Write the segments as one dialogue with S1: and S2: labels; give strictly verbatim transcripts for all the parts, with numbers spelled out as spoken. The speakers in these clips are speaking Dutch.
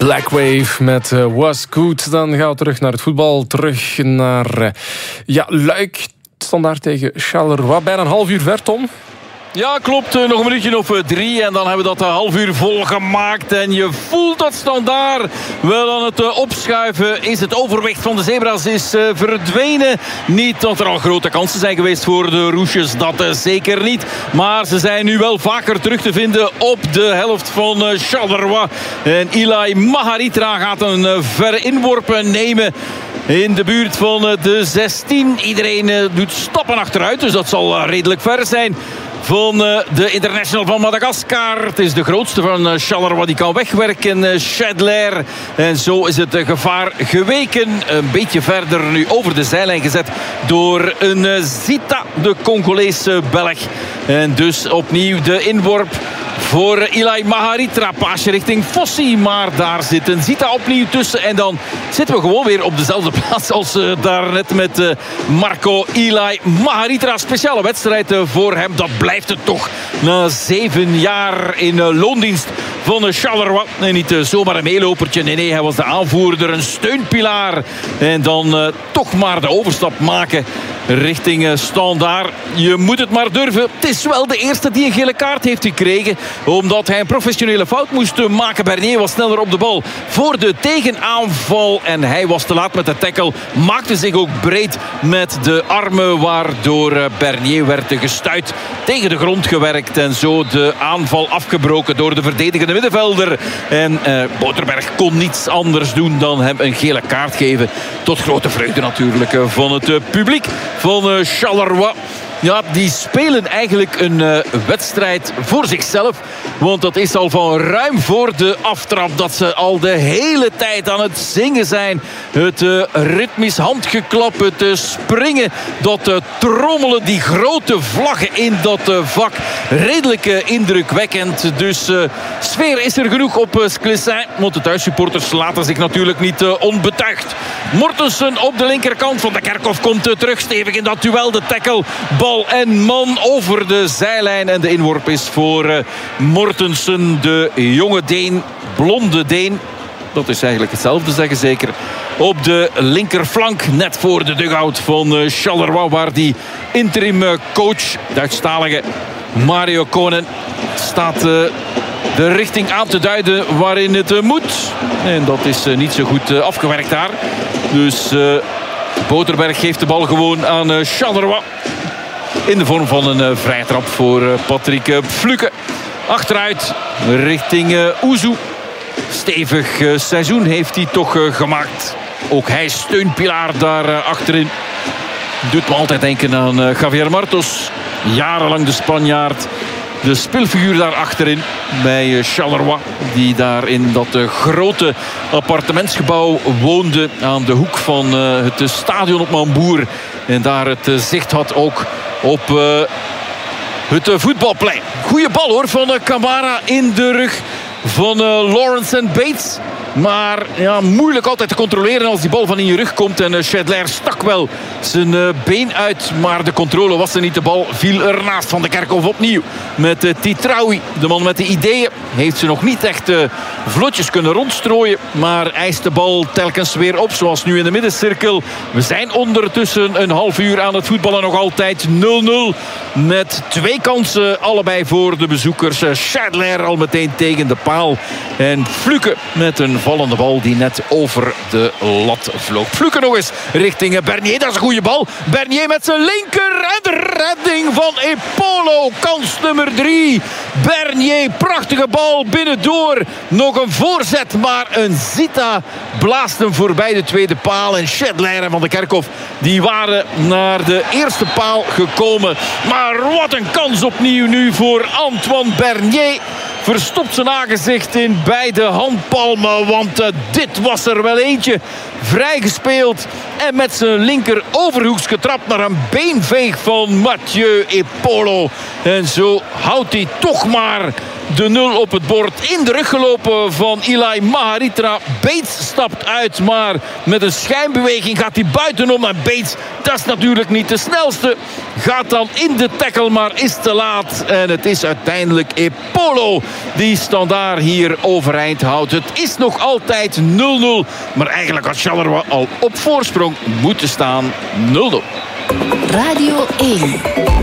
S1: Black Wave met uh, Was Good. Dan gaan we terug naar het voetbal. Terug naar uh, ja, Luik. Standaard tegen Charleroi. Bijna een half uur ver, Tom.
S2: Ja, klopt. Nog een minuutje of drie. En dan hebben we dat een half uur vol gemaakt. En je voelt dat Standaard wel aan het opschuiven is. Het overwicht van de Zebra's is verdwenen. Niet dat er al grote kansen zijn geweest voor de Roesjes. Dat zeker niet. Maar ze zijn nu wel vaker terug te vinden op de helft van Charleroi. En Eli Maharitra gaat een verre inworp nemen in de buurt van de zestien. Iedereen doet stappen achteruit. Dus dat zal redelijk ver zijn van de international van Madagascar. Het is de grootste van Charleroi, die kan wegwerken. Chadler. En zo is het gevaar geweken. Een beetje verder nu over de zijlijn gezet door een Zita, de Congolese Belg. En dus opnieuw de inworp voor Eli Maharitra. Paasje richting Fossi. Maar daar zit een Zita opnieuw tussen. En dan zitten we gewoon weer op dezelfde plaats als uh, daarnet met uh, Marco Eli Maharitra. Speciale wedstrijd uh, voor hem. Dat blijft het toch na zeven jaar in uh, loondienst van uh, Charleroi. En niet uh, zomaar een meelopertje. Nee, nee, hij was de aanvoerder. Een steunpilaar. En dan uh, toch maar de overstap maken richting uh, Standaard. Je moet het maar durven. Het is wel de eerste die een gele kaart heeft gekregen, omdat hij een professionele fout moest maken. Bernier was sneller op de bal voor de tegenaanval. En hij was te laat met de tackle. Maakte zich ook breed met de armen, waardoor Bernier werd gestuit, tegen de grond gewerkt. En zo de aanval afgebroken door de verdedigende middenvelder. En eh, Boterberg kon niets anders doen dan hem een gele kaart geven. Tot grote vreugde natuurlijk van het publiek van Charleroi. Ja, die spelen eigenlijk een uh, wedstrijd voor zichzelf. Want dat is al van ruim voor de aftrap dat ze al de hele tijd aan het zingen zijn. Het uh, ritmisch handgeklap, het uh, springen, dat uh, trommelen, die grote vlaggen in dat uh, vak. Redelijk uh, indrukwekkend. Dus uh, sfeer is er genoeg op uh, Sclessin. Want de thuissupporters laten zich natuurlijk niet uh, onbetuigd. Mortensen op de linkerkant van de Kerkhof komt uh, terug. Stevig in dat duel, de tackle, bal en man over de zijlijn. En de inworp is voor uh, Mortensen, de jonge Deen, blonde Deen. Dat is eigenlijk hetzelfde, zeggen zeker. Op de linkerflank, net voor de dugout van uh, Charleroi, waar die interim uh, coach, Duitsstalige Mario Konen, staat uh, de richting aan te duiden waarin het uh, moet. En dat is uh, niet zo goed uh, afgewerkt daar. Dus uh, Boterberg geeft de bal gewoon aan uh, Charleroi. In de vorm van een uh, vrije trap voor uh, Patrick uh, Fluke. Achteruit richting uh, Oezu. Stevig uh, seizoen heeft hij toch uh, gemaakt. Ook hij steunpilaar daar uh, achterin. Doet me altijd denken aan uh, Javier Martos. Jarenlang de Spanjaard. De speelfiguur daar achterin bij uh, Charleroi. Die daar in dat uh, grote appartementsgebouw woonde. Aan de hoek van uh, het stadion op Mamboer. En daar het uh, zicht had ook op uh, het uh, voetbalplein. Goeie bal hoor van uh, Camara in de rug van uh, Lawrence en Bates. Maar ja, moeilijk altijd te controleren als die bal van in je rug komt. En uh, Chadler stak wel zijn uh, been uit. Maar de controle was er niet. De bal viel ernaast. Van de Kerkhof opnieuw met uh, Titraoui. De man met de ideeën. Heeft ze nog niet echt uh, vlotjes kunnen rondstrooien. Maar eist de bal telkens weer op. Zoals nu in de middencirkel. We zijn ondertussen een half uur aan het voetballen. Nog altijd nul nul. Met twee kansen. Allebei voor de bezoekers. Uh, Chadler al meteen tegen de paal. En Fluke met een vallende bal die net over de lat vloog. Fluke nog eens richting Bernier. Dat is een goede bal. Bernier met zijn linker. En de redding van Epolo. Kans nummer drie. Bernier, prachtige bal binnendoor. Nog een voorzet, maar een Zita blaast hem voorbij de tweede paal. En Chadler en Van de Kerkhof, die waren naar de eerste paal gekomen. Maar wat een kans opnieuw nu voor Antoine Bernier. Verstopt zijn aangezicht in beide handpalmen. Want uh, dit was er wel eentje. Vrijgespeeld En met zijn linker overhoeks getrapt naar een beenveeg van Mathieu Epolo. En zo houdt hij toch maar de nul op het bord. In de rug gelopen van Eli Maharitra. Bates stapt uit, maar met een schijnbeweging gaat hij buitenom. En Bates, dat is natuurlijk niet de snelste. Gaat dan in de tackle, maar is te laat. En het is uiteindelijk Epolo die Standaard hier overeind houdt. Het is nog altijd nul nul. Maar eigenlijk had Charleroi al op voorsprong moeten staan. nul nul.
S3: Radio één.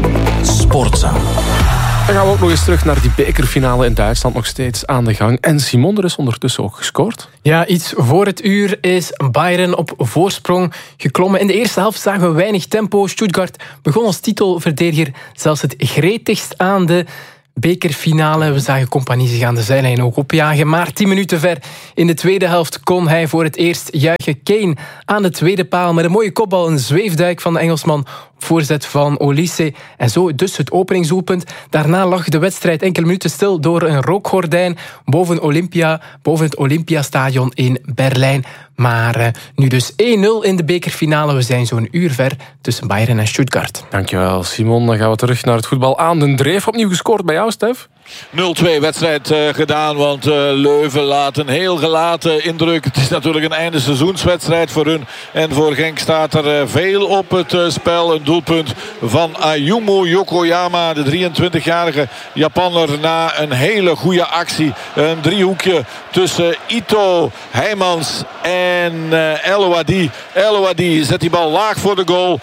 S4: Sportza.
S1: Dan gaan we ook nog eens terug naar die bekerfinale in Duitsland, nog steeds aan de gang. En Simon, er is ondertussen ook gescoord.
S5: Ja, iets voor het uur is Bayern op voorsprong geklommen. In de eerste helft zagen we weinig tempo. Stuttgart begon als titelverdediger zelfs het gretigst aan de bekerfinale. We zagen Compagnie zich aan de zijlijn ook opjagen. Maar tien minuten ver in de tweede helft kon hij voor het eerst juichen. Kane aan de tweede paal met een mooie kopbal, een zweefduik van de Engelsman. Voorzet van Olise. En zo dus het openingsdoelpunt. Daarna lag de wedstrijd enkele minuten stil door een rookgordijn boven, Olympia, boven het Olympiastadion in Berlijn. Maar uh, nu dus één nul in de bekerfinale. We zijn zo'n uur ver tussen Bayern en Stuttgart.
S1: Dankjewel, Simon. Dan gaan we terug naar het voetbal aan den Dreef. Opnieuw gescoord bij jou, Stef?
S6: nul twee wedstrijd uh, gedaan, want uh, Leuven laat een heel gelaten indruk. Het is natuurlijk een einde seizoenswedstrijd voor hun. En voor Genk staat er uh, veel op het uh, spel. Een doelpunt van Ayumu Yokoyama, de drieëntwintigjarige Japanner, na een hele goede actie. Een driehoekje tussen Ito, Heijmans en uh, El Ouadi. El Ouadi zet die bal laag voor de goal.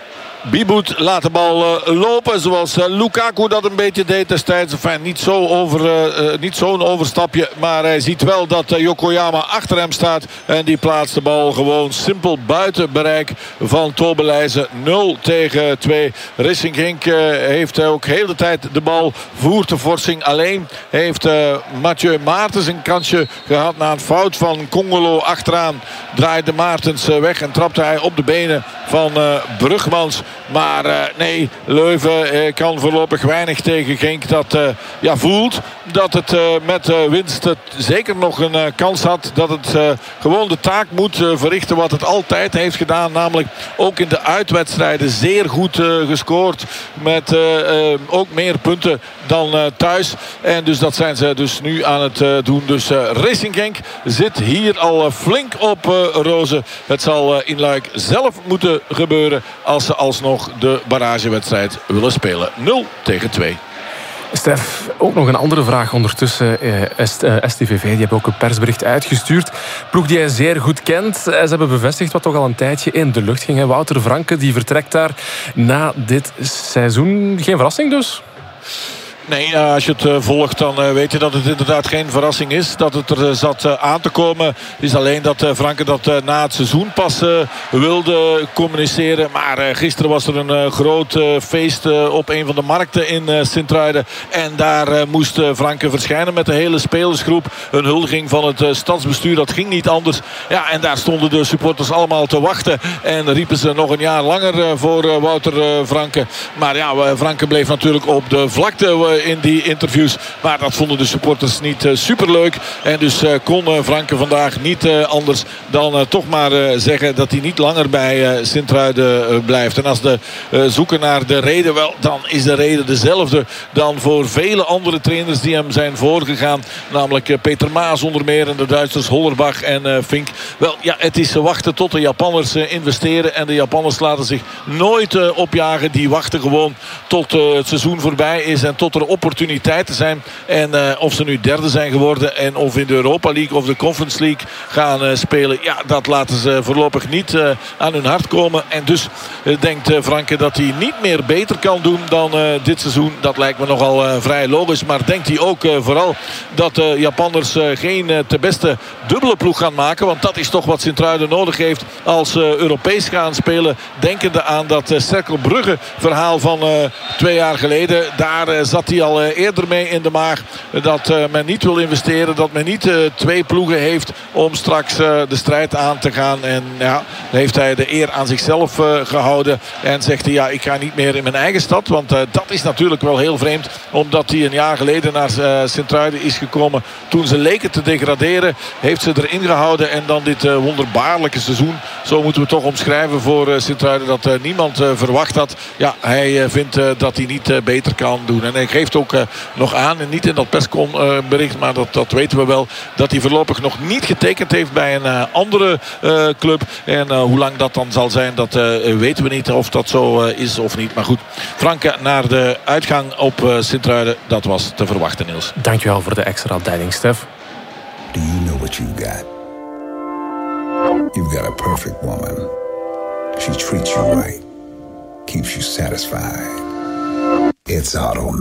S6: Biboet laat de bal uh, lopen zoals uh, Lukaku dat een beetje deed destijds. Enfin, niet zo over, uh, uh, niet zo'n overstapje. Maar hij ziet wel dat uh, Yokoyama achter hem staat. En die plaatst de bal gewoon simpel buiten bereik van Tobelijzen. nul tegen twee. Racing Genk uh, heeft ook heel de tijd de bal. Voert de forsing alleen. Heeft uh, Mathieu Maartens een kansje gehad na een fout van Congolo achteraan. Draaide Maartens uh, weg en trapte hij op de benen van uh, Brugmans. Maar uh, nee, Leuven uh, kan voorlopig weinig tegen Genk. Dat uh, ja, voelt dat het uh, met uh, winst het zeker nog een uh, kans had. Dat het uh, gewoon de taak moet uh, verrichten wat het altijd heeft gedaan. Namelijk ook in de uitwedstrijden zeer goed uh, gescoord. Met uh, uh, ook meer punten dan uh, thuis. En dus dat zijn ze dus nu aan het uh, doen. Dus uh, Racing Genk zit hier al uh, flink op uh, rozen. Het zal uh, in Luik zelf moeten gebeuren als ze alsnog de barragewedstrijd willen spelen. nul tegen twee.
S1: Stef, ook nog een andere vraag ondertussen. Eh, S T V V die hebben ook een persbericht uitgestuurd. Ploeg die hij zeer goed kent. Ze hebben bevestigd wat toch al een tijdje in de lucht ging. Wouter Franke die vertrekt daar na dit seizoen. Geen verrassing dus?
S6: Nee, als je het uh, volgt dan uh, weet je dat het inderdaad geen verrassing is. Dat het er uh, zat uh, aan te komen. Het is alleen dat uh, Franke dat uh, na het seizoen pas uh, wilde communiceren. Maar uh, gisteren was er een uh, groot uh, feest uh, op een van de markten in uh, Sint-Truiden. En daar uh, moest uh, Franke verschijnen met de hele spelersgroep. Een huldiging van het uh, stadsbestuur, dat ging niet anders. Ja, en daar stonden de supporters allemaal te wachten. En riepen ze nog een jaar langer uh, voor uh, Wouter uh, Franke. Maar ja, uh, Franke bleef natuurlijk op de vlakte uh, in die interviews. Maar dat vonden de supporters niet uh, superleuk. En dus uh, kon uh, Franke vandaag niet uh, anders dan uh, toch maar uh, zeggen dat hij niet langer bij uh, Sint-Truiden uh, blijft. En als de uh, zoeken naar de reden, wel, dan is de reden dezelfde dan voor vele andere trainers die hem zijn voorgegaan. Namelijk uh, Peter Maas onder meer en de Duitsers Hollerbach en uh, Fink. Wel, ja, het is wachten tot de Japanners uh, investeren. En de Japanners laten zich nooit uh, opjagen. Die wachten gewoon tot uh, het seizoen voorbij is en tot er opportuniteiten zijn. En uh, of ze nu derde zijn geworden en of in de Europa League of de Conference League gaan uh, spelen. Ja, dat laten ze voorlopig niet uh, aan hun hart komen. En dus uh, denkt uh, Franke dat hij niet meer beter kan doen dan uh, dit seizoen. Dat lijkt me nogal uh, vrij logisch. Maar denkt hij ook uh, vooral dat de uh, Japanners uh, geen uh, te beste dubbele ploeg gaan maken. Want dat is toch wat Sint-Truiden nodig heeft als ze uh, Europees gaan spelen. Denkende aan dat uh, Cercle Brugge verhaal van uh, twee jaar geleden. Daar uh, zat hij hij al eerder mee in de maag. Dat men niet wil investeren. Dat men niet twee ploegen heeft om straks de strijd aan te gaan. En ja, dan heeft hij de eer aan zichzelf gehouden. En zegt hij, ja, ik ga niet meer in mijn eigen stad. Want dat is natuurlijk wel heel vreemd. Omdat hij een jaar geleden naar Sint-Truiden is gekomen. Toen ze leken te degraderen. Heeft ze erin gehouden. En dan dit wonderbaarlijke seizoen. Zo moeten we toch omschrijven voor Sint-Truiden. Dat niemand verwacht had. Ja, hij vindt dat hij niet beter kan doen. En hij geeft ook nog aan. En niet in dat persbericht. Maar dat, dat weten we wel. Dat hij voorlopig nog niet getekend heeft bij een andere club. En hoe lang dat dan zal zijn. Dat weten we niet. Of dat zo is of niet. Maar goed. Franke naar de uitgang op Sint-Truiden. Dat was te verwachten, Niels.
S1: Dankjewel voor de extra duiding, Stef.
S7: Do you know what you got? You've got a perfect woman. She treats you right. Keeps you satisfied. It's automatic.